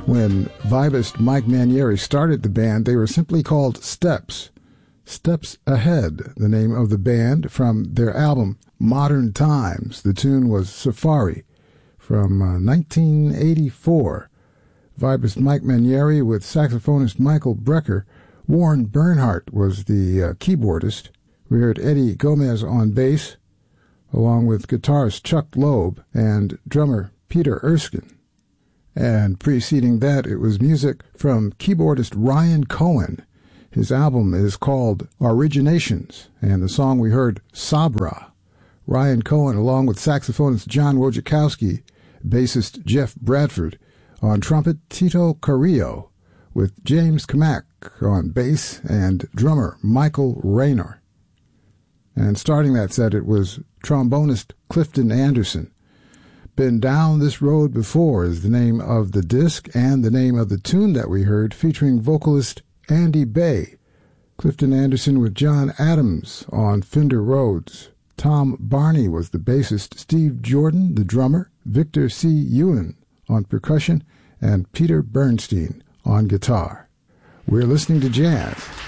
When vibist Mike Manieri started the band, they were simply called Steps. Steps Ahead, the name of the band, from their album Modern Times. The tune was Safari from 1984. Vibist Mike Manieri with saxophonist Michael Brecker. Warren Bernhardt was the keyboardist. We heard Eddie Gomez on bass, along with guitarist Chuck Loeb and drummer Peter Erskine. And preceding that, it was music from keyboardist Ryan Cohen. His album is called Originations, and the song we heard, Sabra. Ryan Cohen, along with saxophonist John Wojciechowski, bassist Jeff Bradford, on trumpet Tito Carrillo, with James Kamak on bass and drummer Michael Rayner. And starting that set, it was trombonist Clifton Anderson. Been Down This Road Before is the name of the disc and the name of the tune that we heard, featuring vocalist Andy Bay. Clifton Anderson with John Adams on Fender Rhodes. Tom Barney was the bassist, Steve Jordan, the drummer, Victor C. Ewan on percussion, and Peter Bernstein on guitar. We're listening to jazz